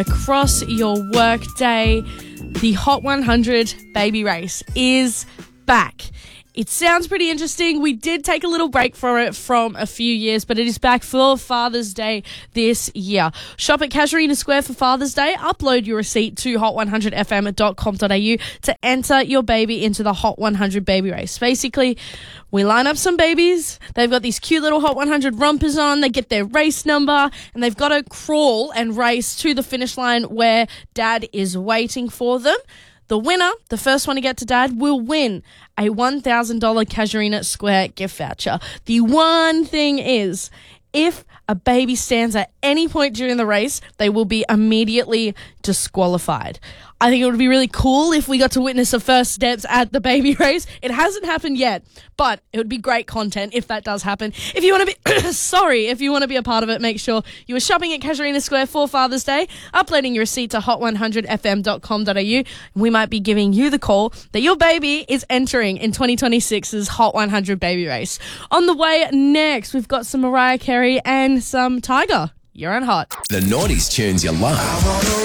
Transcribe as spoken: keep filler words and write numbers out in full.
across your work day, the Hot one hundred Baby Race is back. It sounds pretty interesting. We did take a little break from it from a few years, but it is back for Father's Day this year. Shop at Casuarina Square for Father's Day. Upload your receipt to hot one hundred f m dot com dot a u to enter your baby into the Hot one hundred Baby Race. Basically, we line up some babies. They've got these cute little Hot one hundred rompers on. They get their race number, and they've got to crawl and race to the finish line where Dad is waiting for them. The winner, the first one to get to Dad, will win a one thousand dollars Casuarina Square gift voucher. The one thing is, if a baby stands at any point during the race, they will be immediately disqualified. I think it would be really cool if we got to witness the first steps at the baby race. It hasn't happened yet, but it would be great content if that does happen. If you want to be, sorry, if you want to be a part of it, make sure you are shopping at Casuarina Square for Father's Day, uploading your receipt to hot one hundred f m dot com dot a u. We might be giving you the call that your baby is entering in twenty twenty-six's Hot one hundred Baby Race. On the way next, we've got some Mariah Carey and some Tiger. You're on Hot. The nineties tunes you love.